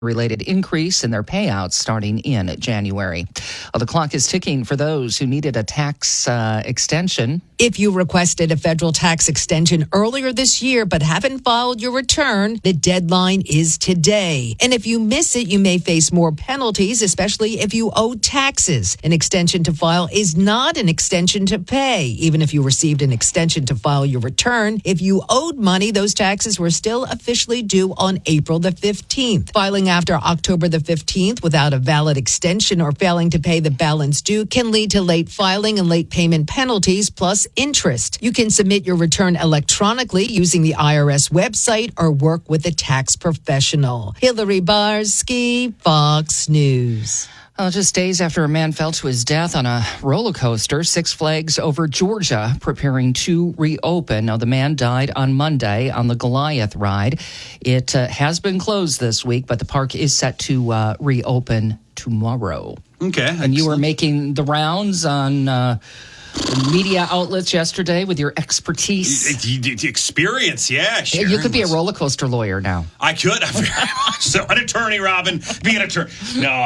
related increase in their payouts starting in January. Well, the clock is ticking for those who needed a tax extension. If you requested a federal tax extension earlier this year but haven't filed your return, the deadline is today. And if you miss it, you may face more penalties, especially if you owe taxes. An extension to file is not an extension to pay. Even if you received an extension to file your return, if you owed money, those taxes were still officially due on April the 15th. Filing after October the 15th without a valid extension or failing to pay the balance due can lead to late filing and late payment penalties plus interest. You can submit your return electronically using the IRS website or work with a tax professional. Hillary Barsky, Fox News. Just days after a man fell to his death on a roller coaster, Six Flags over Georgia preparing to reopen. Now, the man died on Monday on the Goliath ride. It has been closed this week, but the park is set to reopen tomorrow. Okay. And you were making the rounds on media outlets yesterday with your expertise. Experience, yeah. Sharon you could be a roller coaster lawyer now. I could. I'm very much so. An attorney, Robin. Be an attorney. No,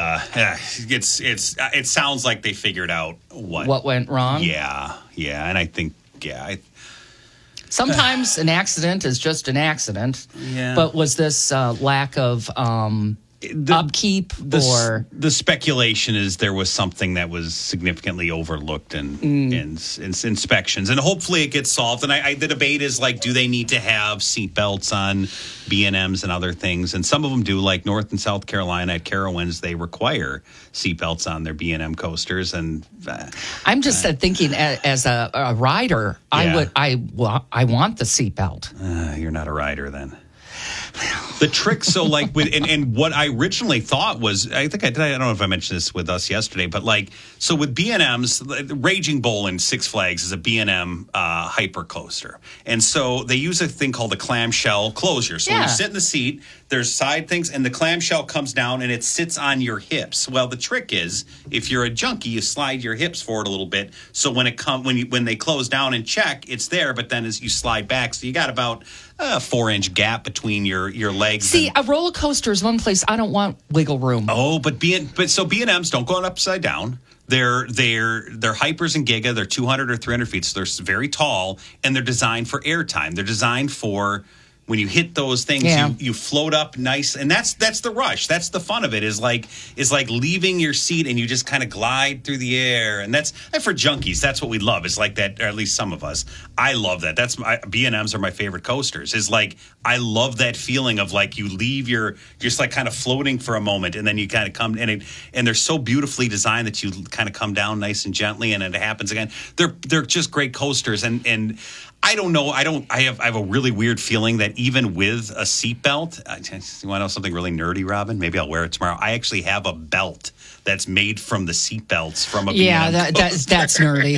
it sounds like they figured out what went wrong. Yeah, and I think sometimes an accident is just an accident. Yeah. But was this lack of upkeep or the speculation is there was something that was significantly overlooked in inspections, and hopefully it gets solved. And the debate is like, do they need to have seatbelts on B&Ms and other things? And some of them do, like North and South Carolina at Carowinds, they require seatbelts on their B&M coasters. And I'm just thinking as a rider, Yeah. I want the seatbelt. You're not a rider then. The trick, so like with and what I originally thought was, I think I don't know if I mentioned this with us yesterday, but like, so with B&Ms, Raging Bull in Six Flags is a B&M hyper coaster, and so they use a thing called a clamshell closure. So when you sit in the seat, there's side things, and the clamshell comes down and it sits on your hips. Well, the trick is, if you're a junkie, you slide your hips forward a little bit, so when they close down and check, it's there, but then as you slide back, so you got about a 4-inch gap between your legs. See, a roller coaster is one place I don't want wiggle room. Oh, but B&Ms don't go on upside down. They're hypers and giga. They're 200 or 300 feet, so they're very tall, and they're designed for airtime. They're designed for when you hit those things, you float up nice, and that's the rush. That's the fun of it. Is like leaving your seat and you just kind of glide through the air, and for junkies, that's what we love. It's like that, or at least some of us. I love that. B&Ms are my favorite coasters. Is like I love that feeling of like you leave you're just like kind of floating for a moment, and then you kind of come and they're so beautifully designed that you kind of come down nice and gently, and it happens again. They're just great coasters, and I don't know. I have a really weird feeling that even with a seatbelt, you want to know something really nerdy, Robin? Maybe I'll wear it tomorrow. I actually have a belt that's made from the seatbelts from a B&M coaster. That's nerdy.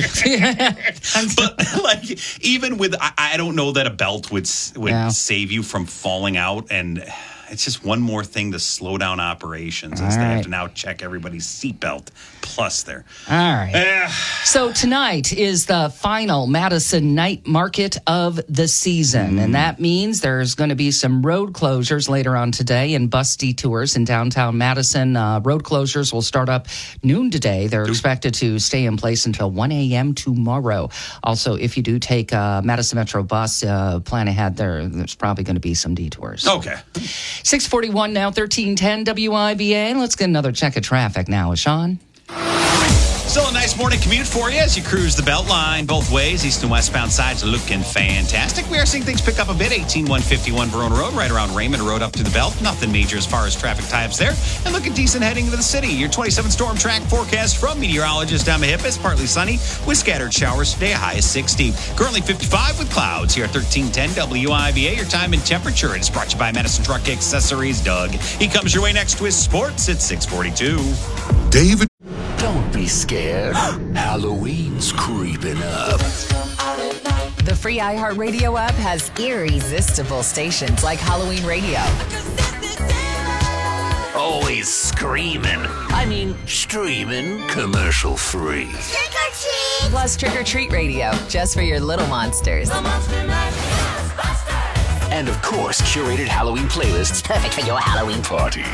But like, even with, I don't know that a belt would save you from falling out, and it's just one more thing to slow down operations as they have to now check everybody's seatbelt plus their. All right. So tonight is the final Madison night market of the season, and that means there's going to be some road closures later on today and bus detours in downtown Madison. Road closures will start up noon today. They're expected to stay in place until 1 a.m. tomorrow. Also, if you do take a Madison Metro bus, plan ahead. There's probably going to be some detours. Okay. 6:41 now, 1310 WIBA. Let's get another check of traffic now, Sean. Still a nice morning commute for you as you cruise the Beltline both ways. East and westbound sides are looking fantastic. We are seeing things pick up a bit. 18151 Verona Road, right around Raymond Road up to the Belt. Nothing major as far as traffic tie-ups there. And looking decent heading into the city. Your 27 storm track forecast from meteorologist Emma Hippis. Partly sunny with scattered showers today, a high of 60. Currently 55 with clouds here at 1310 WIBA. Your time and temperature. It's brought to you by Madison Truck Accessories. Doug, he comes your way next to his sports at 642. David. Don't be scared. Halloween's creeping up. The free iHeartRadio app has irresistible stations like Halloween Radio. Always screaming. I mean, streaming commercial free. Trick or treat! Plus Trick or Treat Radio, just for your little monsters. And of course, curated Halloween playlists perfect for your Halloween party.